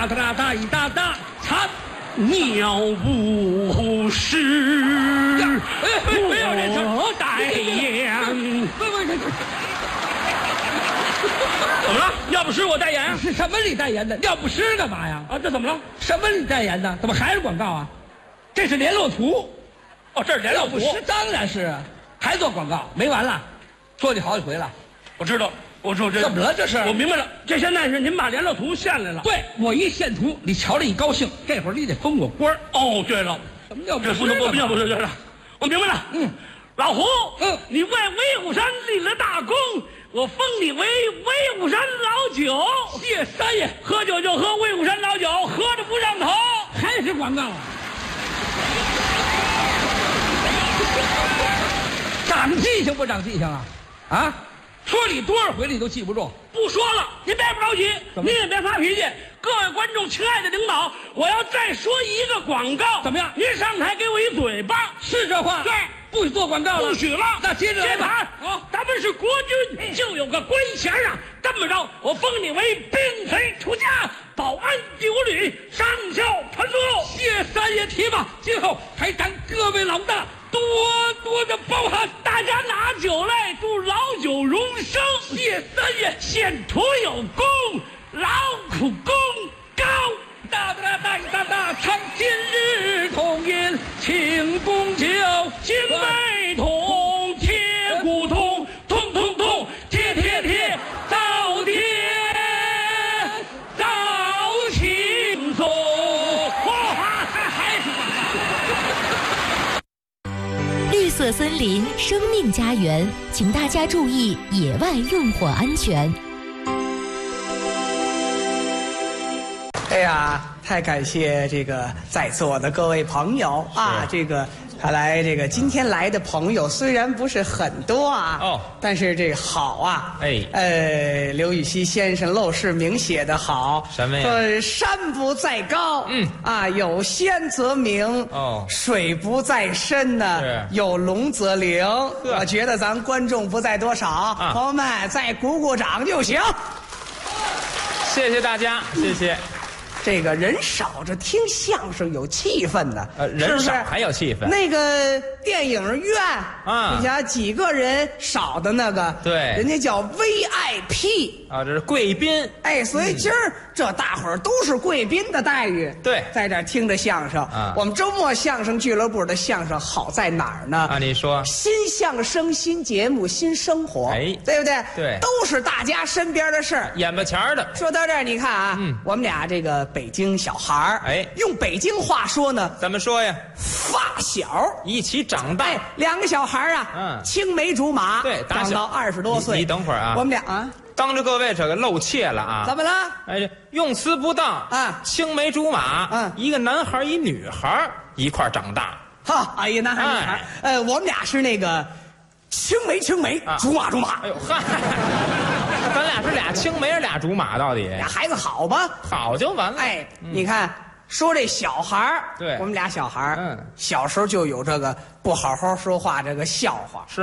哒哒哒一哒哒，擦，尿不湿，我代言。怎么了？尿不湿我代言啊？ 是什么你代言的？尿不湿干嘛呀？ 啊，这怎么了？ 什么你代言的？怎么还是广告啊？这是联络图。 哦，这是联络图。 尿不湿当然是啊，还做广告，没完了，说你好几回了。 我知道，我说这怎么了？这是我明白了，这现在是您把联络图献来了。 对，我一献图，你瞧着一高兴，这会儿你得封我官。 哦，对了， 什么叫这不能不尿不湿了？我明白了。老胡，你为威虎山立了大功，我封你为威虎山老九。 谢三爷， 喝酒就喝威虎山老酒，喝着不上头。 还是广告啊？长记性不长记性啊？啊？说你多少回你都记不住？ 不说了，您别着急，您也别发脾气。各位观众，亲爱的领导，我要再说一个广告， 怎么样？ 您上台给我一嘴巴， 是这话？ 对， 不许做广告了， 不许了。 那接着接盘。 好， 咱们是国军，就有个官衔啊。这么着，我封你为兵匪出家，保安第5旅上校传书。 谢三爷提拔，今后还请各位老大多多的包涵。 大家拿酒来，祝老九荣升。 谢三爷， 献图有功，劳苦功高。 哒哒哒哒哒，唱今日同饮庆功酒， 金杯铜，铁骨铜，铜铜铜，铁铁铁，早铁早轻松。 还是绿色森林，生命家园，请大家注意野外用火安全。 哎呀，太感谢这个在座的各位朋友啊！这个看来这个今天来的朋友虽然不是很多啊，但是这个好啊！刘禹锡先生陋室铭写的好， 什么呀？ 说山不在高，有仙则名；水不在深呢，有龙则灵。我觉得咱观众不在多少，朋友们再鼓鼓掌就行。 谢谢大家，谢谢。 这个人少着听相声有气氛呢， 人少还有气氛。 那个电影院啊，你瞧几个人少的那个， 对， 人家叫 VIP 啊，这是贵宾。 哎，所以今儿这大伙儿都是贵宾的待遇。 对， 在这儿听着相声啊。我们周末相声俱乐部的相声好在哪儿呢？ 啊，你说， 新相声、新节目、新生活， 哎， 对不对？ 对， 都是大家身边的事儿， 眼巴前儿的。 说到这儿，你看啊，我们俩这个北京小孩儿， 哎， 用北京话说呢， 怎么说呀？ 发小一起长大， 两个小孩啊，青梅竹马， 对， 长到20多岁。 你等会儿啊， 我们俩啊， 当着各位这个露怯了啊！ 怎么了？ 哎，用词不当啊！青梅竹马，一个男孩一女孩一块长大。 哈，哎呀，男孩女孩，我们俩是那个青梅，竹马。 哎呦嗨，咱俩是俩青梅，俩竹马，到底俩孩子好吧？ 好就完了。 哎，你看。说这小孩儿， 对， 我们俩小孩儿，小时候就有这个不好好说话这个笑话。 是。